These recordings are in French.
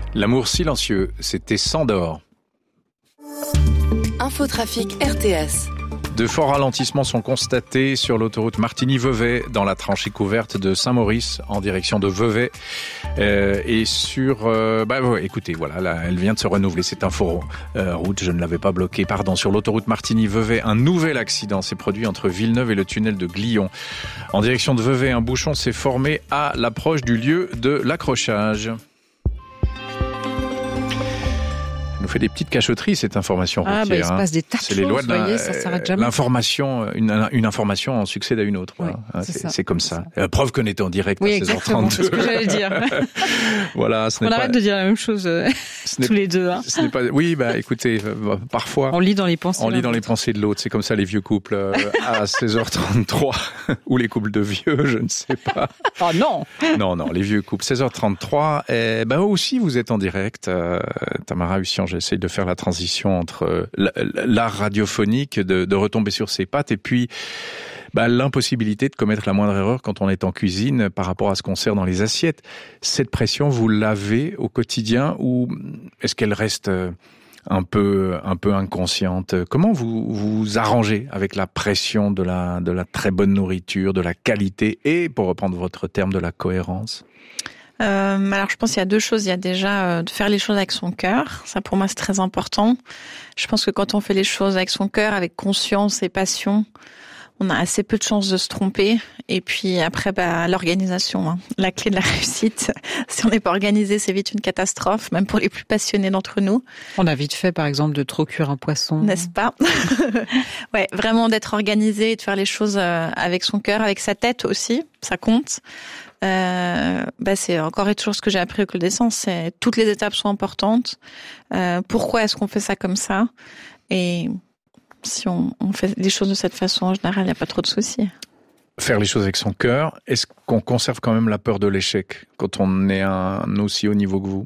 L'amour silencieux, c'était Sandor. Infotrafic RTS. De forts ralentissements sont constatés sur l'autoroute Martigny-Vevey dans la tranchée couverte de Saint-Maurice en direction de Vevey. Et sur... écoutez, voilà, là, elle vient de se renouveler, cette info route, je ne l'avais pas bloquée, pardon. Sur l'autoroute Martigny-Vevey, un nouvel accident s'est produit entre Villeneuve et le tunnel de Glion. En direction de Vevey, un bouchon s'est formé à l'approche du lieu de l'accrochage. Nous fait des petites cachotteries, cette information routière. Il se passe des tas de choses, les lois de ça s'arrête jamais. L'information, une information en succède à une autre. Oui, voilà. c'est comme ça. Preuve qu'on était en direct à 16h32. C'est ce que j'allais dire. Voilà, on arrête de dire la même chose tous les deux. Hein. Ce n'est pas. Oui, écoutez, parfois. On lit dans les pensées. On lit dans les pensées de l'autre. C'est comme ça les vieux couples à 16h33 ou les couples de vieux, je ne sais pas. Oh non. Non, les vieux couples. 16h33. Eux aussi, vous êtes en direct. Tamara Hussian, j'essaye de faire la transition entre l'art radiophonique, de retomber sur ses pattes, et puis l'impossibilité de commettre la moindre erreur quand on est en cuisine par rapport à ce qu'on sert dans les assiettes. Cette pression, vous l'avez au quotidien, ou est-ce qu'elle reste un peu inconsciente? Comment vous arrangez avec la pression de la très bonne nourriture, de la qualité et, pour reprendre votre terme, de la cohérence? Alors je pense qu'il y a deux choses. Il y a déjà de faire les choses avec son cœur. Ça pour moi c'est très important. Je pense que quand on fait les choses avec son cœur, avec conscience et passion, on a assez peu de chances de se tromper. Et puis après, l'organisation, hein. La clé de la réussite. Si on n'est pas organisé, c'est vite une catastrophe, même pour les plus passionnés d'entre nous. On a vite fait, par exemple, de trop cuire un poisson. N'est-ce pas? Ouais, vraiment d'être organisé et de faire les choses avec son cœur, avec sa tête aussi. Ça compte. C'est encore et toujours ce que j'ai appris au Club d'Essence. C'est toutes les étapes sont importantes. Pourquoi est-ce qu'on fait ça comme ça? Et si on fait les choses de cette façon, en général, il n'y a pas trop de soucis. Faire les choses avec son cœur, est-ce qu'on conserve quand même la peur de l'échec quand on est à un aussi haut niveau que vous?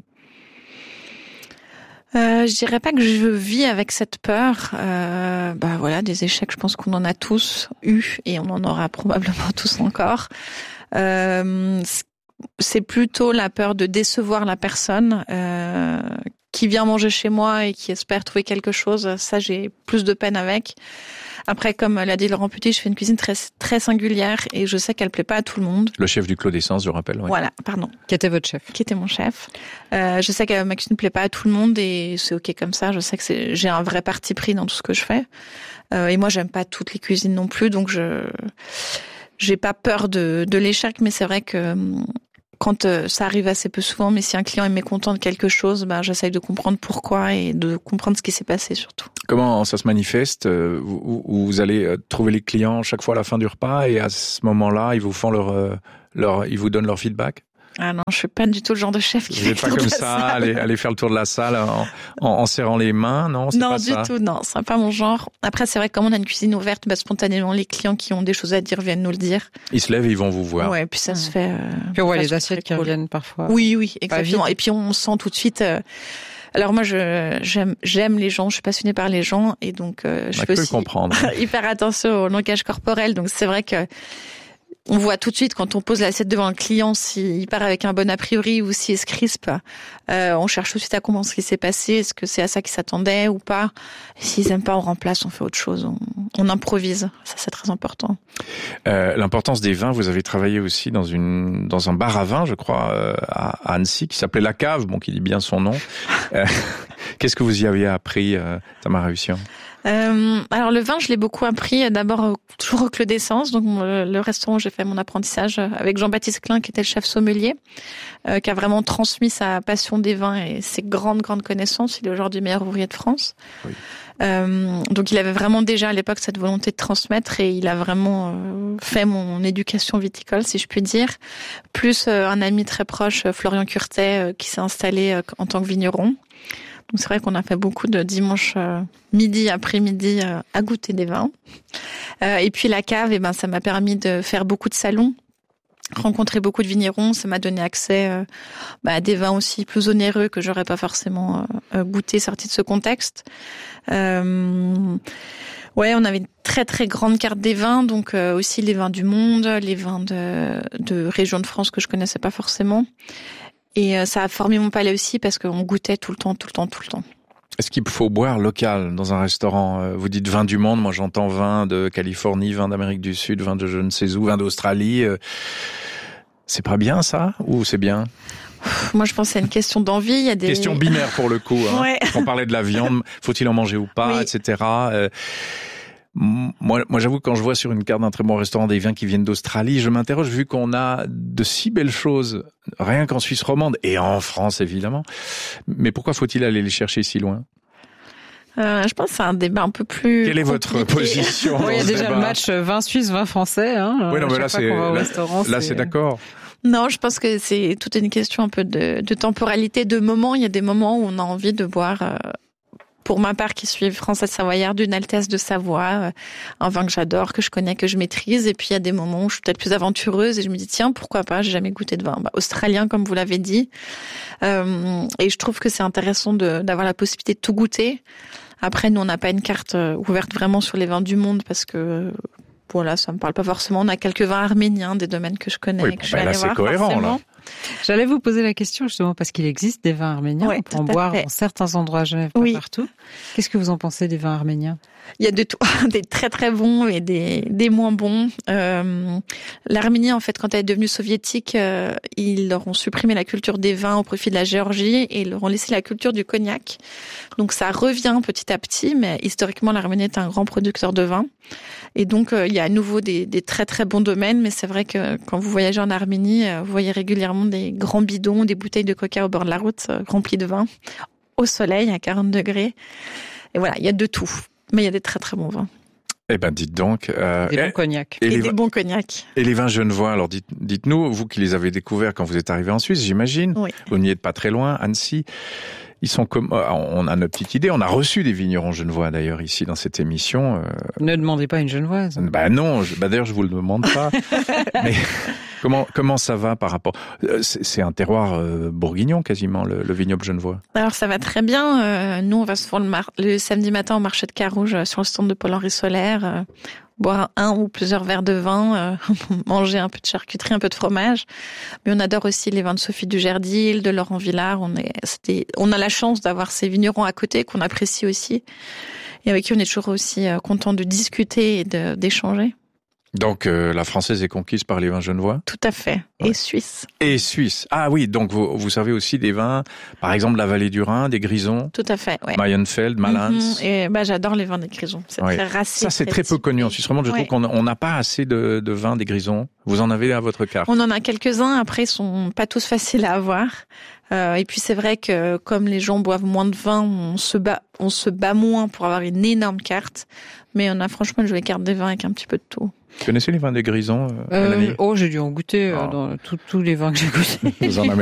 Je dirais pas que je vis avec cette peur. Des échecs, je pense qu'on en a tous eu et on en aura probablement tous encore. C'est plutôt la peur de décevoir la personne qui vient manger chez moi et qui espère trouver quelque chose. Ça, j'ai plus de peine avec. Après, comme l'a dit Laurent Petit, je fais une cuisine très, très singulière et je sais qu'elle plaît pas à tout le monde. Le chef du Clos d'Essence, je rappelle. Ouais. Voilà, pardon. Qui était votre chef? Qui était mon chef. Je sais que ma cuisine plaît pas à tout le monde et c'est ok comme ça. Je sais que j'ai un vrai parti pris dans tout ce que je fais. Et moi, j'aime pas toutes les cuisines non plus, donc j'ai pas peur de l'échec, mais c'est vrai que quand ça arrive assez peu souvent, mais si un client est mécontent de quelque chose, j'essaye de comprendre pourquoi et de comprendre ce qui s'est passé surtout. Comment ça se manifeste? Vous allez trouver les clients chaque fois à la fin du repas et à ce moment-là, ils vous font ils vous donnent leur feedback? Ah non, je suis pas du tout le genre de chef qui fait. Vous n'êtes pas comme ça, aller faire le tour de la salle en serrant les mains, non? C'est pas ça. Non, du tout, non, c'est pas mon genre. Après, c'est vrai que comme on a une cuisine ouverte, spontanément, les clients qui ont des choses à dire viennent nous le dire. Ils se lèvent et ils vont vous voir. Ouais, puis ça se fait. Puis on voit les assiettes qui reviennent parfois. Oui, exactement. Et puis on sent tout de suite. Alors moi, j'aime les gens, je suis passionnée par les gens et donc je fais aussi comprendre. Hyper attention au langage corporel. Donc c'est vrai que on voit tout de suite quand on pose l'assiette devant un client s'il part avec un bon a priori ou s'il se crispe. On cherche tout de suite à comprendre ce qui s'est passé. Est-ce que c'est à ça qu'ils s'attendaient ou pas? Et s'ils aiment pas, on remplace, on fait autre chose. On improvise. Ça, c'est très important. L'importance des vins, vous avez travaillé aussi dans un bar à vin, je crois, à Annecy, qui s'appelait La Cave, qui dit bien son nom. Qu'est-ce que vous y aviez appris, Tamara Hussian? Alors le vin, je l'ai beaucoup appris d'abord toujours au Clos d'Essence, donc le restaurant où j'ai fait mon apprentissage avec Jean-Baptiste Klein qui était le chef sommelier, qui a vraiment transmis sa passion des vins et ses grandes connaissances. Il est aujourd'hui meilleur ouvrier de France. Oui. Donc il avait vraiment déjà à l'époque cette volonté de transmettre et il a vraiment fait mon éducation viticole, si je puis dire. Plus un ami très proche, Florian Curtet, qui s'est installé en tant que vigneron. Donc c'est vrai qu'on a fait beaucoup de dimanche midi, après-midi à goûter des vins. Et puis la cave, ça m'a permis de faire beaucoup de salons, rencontrer beaucoup de vignerons. Ça m'a donné accès à des vins aussi plus onéreux que j'aurais pas forcément goûté sortis de ce contexte. On avait une très très grande carte des vins, donc aussi les vins du monde, les vins de régions de France que je connaissais pas forcément. Et ça a formé mon palais aussi parce qu'on goûtait tout le temps. Est-ce qu'il faut boire local dans un restaurant? Vous dites vin du monde, moi j'entends vin de Californie, vin d'Amérique du Sud, vin de je ne sais où, vin d'Australie. C'est pas bien ça ou c'est bien? Moi, je pense que c'est une question d'envie. Il y a des question binaire pour le coup. Hein. Ouais. On parlait de la viande, faut-il en manger ou pas, oui. etc. Moi, j'avoue, quand je vois sur une carte d'un très bon restaurant des vins qui viennent d'Australie, je m'interroge, vu qu'on a de si belles choses, rien qu'en Suisse romande et en France évidemment. Mais pourquoi faut-il aller les chercher si loin? Je pense que c'est un débat un peu plus. Quelle est votre position? Il y a déjà le match vin suisse, vin français. Hein. Oui, non, mais là, c'est d'accord. Non, je pense que c'est toute une question un peu de temporalité, de moment. Il y a des moments où on a envie de boire, pour ma part qui suis française savoyarde, d'une Altesse de Savoie, un vin que j'adore, que je connais, que je maîtrise. Et puis il y a des moments où je suis peut-être plus aventureuse et je me dis tiens, pourquoi pas, j'ai jamais goûté de vin australien comme vous l'avez dit. Et je trouve que c'est intéressant d'avoir la possibilité de tout goûter. Après, nous on n'a pas une carte ouverte vraiment sur les vins du monde parce que voilà, ça me parle pas forcément. On a quelques vins arméniens, des domaines que je connais, oui, que je vais aller là, voir c'est cohérent, forcément. là. J'allais vous poser la question justement parce qu'il existe des vins arméniens. Ouais, on peut en boire dans certains endroits à Genève, pas partout. Qu'est-ce que vous en pensez des vins arméniens? Il y a de tout, des très très bons et des moins bons. L'Arménie, en fait, quand elle est devenue soviétique, ils leur ont supprimé la culture des vins au profit de la Géorgie et ils leur ont laissé la culture du cognac. Donc ça revient petit à petit, mais historiquement, l'Arménie est un grand producteur de vin. Et donc, il y a à nouveau des très très bons domaines, mais c'est vrai que quand vous voyagez en Arménie, vous voyez régulièrement des grands bidons, des bouteilles de coca au bord de la route, remplies de vin, au soleil, à 40 degrés. Et voilà, il y a de tout. Mais il y a des très très bons vins. Eh ben, dites donc. Des bons cognacs. Et des bons cognacs. Et les vins genevois, alors dites-nous, vous qui les avez découverts quand vous êtes arrivé en Suisse, j'imagine. Oui. Vous n'y êtes pas très loin, Annecy. Ils sont comme, on a notre petite idée. On a reçu des vignerons genevois d'ailleurs ici dans cette émission. Ne demandez pas à une genevoise. Bah non, d'ailleurs je vous le demande pas. Mais comment ça va par rapport? C'est un terroir bourguignon quasiment le vignoble genevois. Alors ça va très bien. Nous on va souvent le samedi matin au marché de Carouge sur le stand de Paul-Henri Solaire. Boire un ou plusieurs verres de vin, manger un peu de charcuterie, un peu de fromage. Mais on adore aussi les vins de Sophie Dujardil, de Laurent Villard. On a la chance d'avoir ces vignerons à côté qu'on apprécie aussi et avec qui on est toujours aussi content de discuter et d'échanger. Donc la française est conquise par les vins genevois? Tout à fait. Ouais. Et suisse. Et suisse. Ah oui, donc vous servez aussi des vins, par exemple la vallée du Rhin, des Grisons. Tout à fait, ouais. Mayenfeld, Malins. Et j'adore les vins des Grisons. C'est très racé. Ça c'est très peu connu en Suisse romande. Je trouve qu'on n'a pas assez de vins des Grisons. Vous en avez à votre carte? On en a quelques-uns. Après, ils sont pas tous faciles à avoir. Et puis c'est vrai que comme les gens boivent moins de vin, on se bat moins pour avoir une énorme carte. Mais on a franchement une jolie carte des vins avec un petit peu de tout. Vous connaissez les vins des Grisons, j'ai dû en goûter dans tous les vins que j'ai goûtés. Vous en avez